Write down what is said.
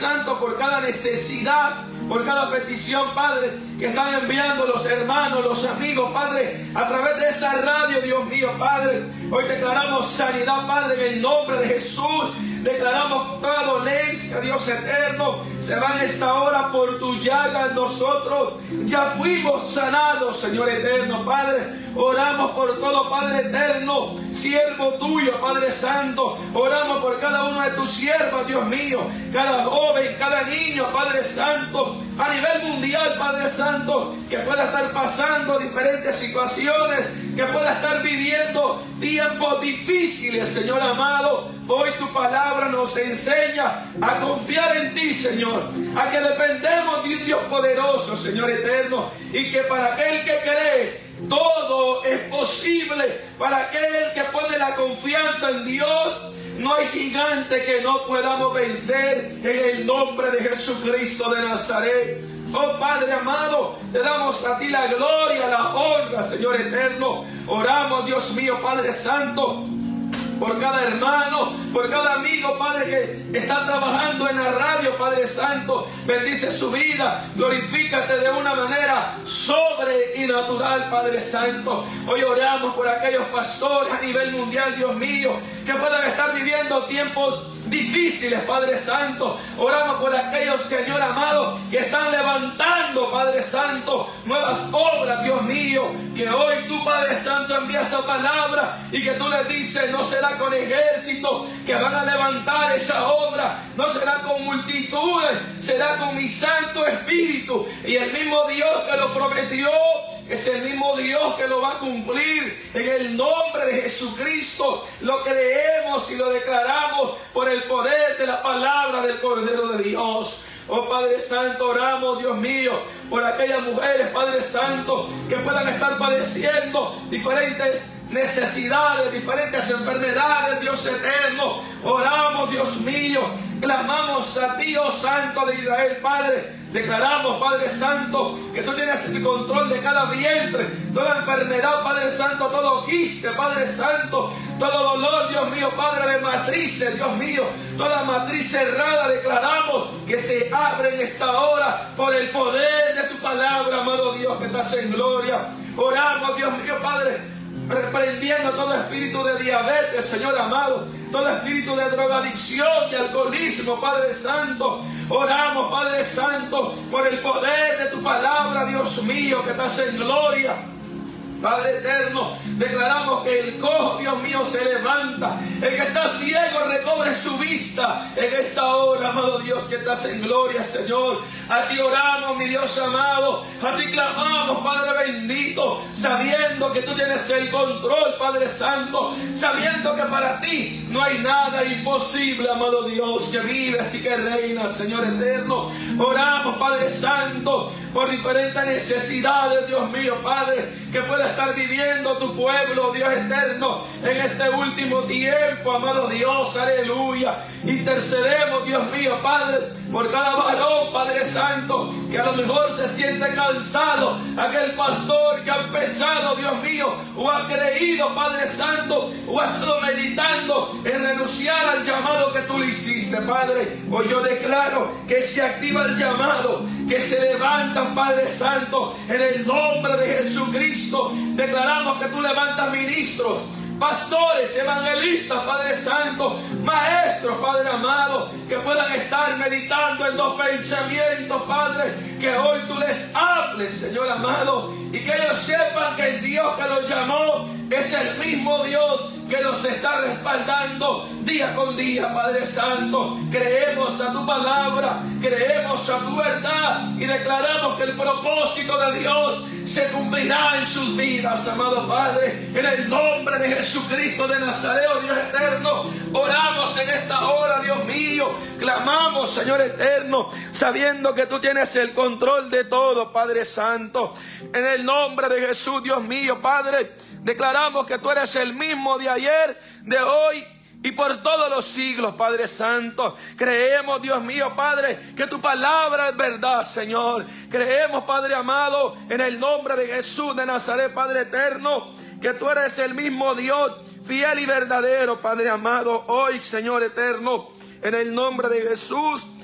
Santo, por cada necesidad, por cada petición, Padre, que están enviando los hermanos, los amigos, Padre, a través de esa radio, Dios mío, Padre. Hoy declaramos sanidad, Padre, en el nombre de Jesús. Declaramos toda dolencia, Dios eterno, se va en esta hora por tu llaga. Nosotros ya fuimos sanados, Señor eterno, Padre. Oramos por todo, Padre eterno, siervo tuyo, Padre Santo. Oramos por cada uno de tus siervas, Dios mío, cada joven, cada niño, Padre Santo, a nivel mundial, Padre Santo, que pueda estar pasando diferentes situaciones, que pueda estar viviendo tiempos difíciles, Señor amado. Hoy tu palabra nos enseña a confiar en ti, Señor, a que dependemos de un Dios poderoso, Señor eterno, y que para aquel que cree, todo es posible. Para aquel que pone la confianza en Dios, no hay gigante que no podamos vencer, en el nombre de Jesucristo de Nazaret. Oh Padre amado, te damos a ti la gloria, la honra, Señor eterno. Oramos, Dios mío, Padre Santo, por cada hermano, por cada amigo, Padre, que está trabajando en la radio, Padre Santo. Bendice su vida, glorifícate de una manera sobre y natural, Padre Santo. Hoy oramos por aquellos pastores a nivel mundial, Dios mío, que puedan estar viviendo tiempos difíciles, Padre Santo. Oramos por aquellos, Señor amado, que están levantando, Padre Santo, nuevas obras, Dios mío, que hoy tú, Padre Santo, envías esa palabra y que tú les dices, no será con ejército que van a levantar esa obra, no será con multitudes, será con mi Santo Espíritu. Y el mismo Dios que lo prometió es el mismo Dios que lo va a cumplir. En el nombre de Jesucristo lo creemos y lo declaramos por el poder de la palabra del Cordero de Dios. Oh Padre Santo, oramos, Dios mío, por aquellas mujeres, Padre Santo, que puedan estar padeciendo diferentes necesidades, diferentes enfermedades, Dios eterno. Oramos, Dios mío, clamamos a ti, oh Santo de Israel, Padre. Declaramos, Padre Santo, que tú tienes el control de cada vientre, toda enfermedad, Padre Santo, todo quiste, Padre Santo, todo dolor, Dios mío, Padre, de matrices, Dios mío, toda matriz cerrada, declaramos que se abre en esta hora por el poder de tu palabra, amado Dios, que estás en gloria. Oramos, Dios mío, Padre, reprendiendo todo espíritu de diabetes, Señor amado, todo espíritu de drogadicción, de alcoholismo, Padre Santo. Oramos, Padre Santo, por el poder de tu palabra, Dios mío, que estás en gloria. Padre eterno, declaramos que el cojo, Dios mío, se levanta. El que está ciego recobre su vista en esta hora, amado Dios, que estás en gloria, Señor. A ti oramos, mi Dios amado. A ti clamamos, Padre bendito, sabiendo que tú tienes el control, Padre Santo. Sabiendo que para ti no hay nada imposible, amado Dios, que vives y que reinas, Señor eterno. Oramos, Padre Santo, por diferentes necesidades, Dios mío, Padre, que pueda estar viviendo tu pueblo, Dios eterno, en este último tiempo, amado Dios, aleluya. Intercedemos, Dios mío, Padre, por cada varón, Padre Santo, que a lo mejor se siente cansado, aquel pastor que ha empezado, Dios mío, o ha creído, Padre Santo, o ha estado meditando en renunciar al llamado que tú le hiciste, Padre. Hoy yo declaro que se activa el llamado, que se levantan, Padre Santo, en el nombre de Jesucristo. Declaramos que tú levantas ministros, pastores, evangelistas, Padre Santo, maestros, Padre amado, que puedan estar meditando en los pensamientos, Padre, que hoy tú les hables, Señor amado, y que ellos sepan que el Dios que los llamó es el mismo Dios que nos está respaldando día con día, Padre Santo. Creemos a tu palabra, creemos a tu verdad y declaramos que el propósito de Dios se cumplirá en sus vidas, amado Padre, en el nombre de Jesucristo de Nazaret, oh Dios eterno. Oramos en esta hora, Dios mío, clamamos, Señor eterno, sabiendo que tú tienes el control de todo, Padre Santo, en el nombre de Jesús, Dios mío, Padre. Declaramos que tú eres el mismo de ayer, de hoy y por todos los siglos, Padre Santo. Creemos, Dios mío, Padre, que tu palabra es verdad, Señor. Creemos, Padre amado, en el nombre de Jesús de Nazaret, Padre eterno, que tú eres el mismo Dios, fiel y verdadero, Padre amado. Hoy, Señor eterno, en el nombre de Jesús,